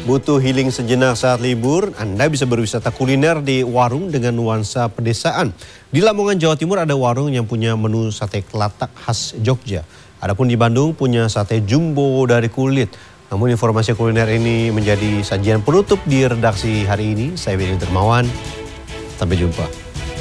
Butuh healing sejenak saat libur? Anda bisa berwisata kuliner di warung dengan nuansa pedesaan. Di Lamongan, Jawa Timur ada warung yang punya menu sate kelatak khas Jogja. Adapun di Bandung punya sate jumbo dari kulit. Namun informasi kuliner ini menjadi sajian penutup di redaksi hari ini. Saya Willy Dermawan. Sampai jumpa.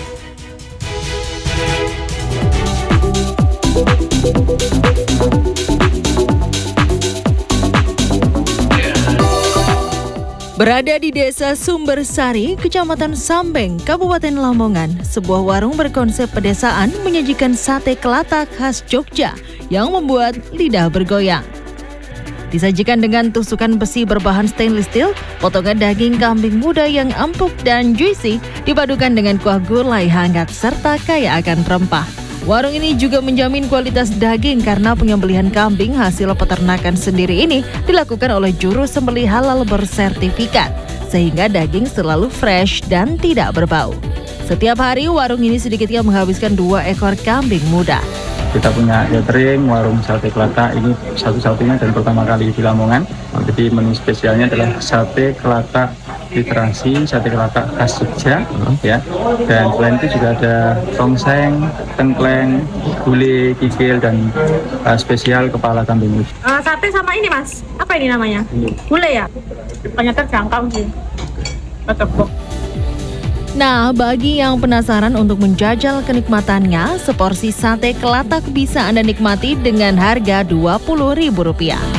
Berada di Desa Sumbersari, Kecamatan Sambeng, Kabupaten Lamongan, sebuah warung berkonsep pedesaan menyajikan sate kelatak khas Jogja yang membuat lidah bergoyang. Disajikan dengan tusukan besi berbahan stainless steel, potongan daging kambing muda yang empuk dan juicy dipadukan dengan kuah gulai hangat serta kaya akan rempah. Warung ini juga menjamin kualitas daging karena penyembelihan kambing hasil peternakan sendiri ini dilakukan oleh juru sembelih halal bersertifikat, sehingga daging selalu fresh dan tidak berbau. Setiap hari warung ini sedikitnya menghabiskan 2 ekor kambing muda. Kita punya catering, warung sate kelatak ini satu-satunya dan pertama kali di Lamongan. Jadi menu spesialnya adalah sate kelatak literasi, sate kelatak khas Jogja, ya. Dan selain itu juga ada tongseng, tengkleng, gulai, kikil, dan spesial kepala kambing. Sate sama ini mas, apa ini namanya? Gulai ya? Banyak terjangkau sih. Nah, bagi yang penasaran untuk menjajal kenikmatannya, seporsi sate kelatak bisa Anda nikmati dengan harga Rp20.000.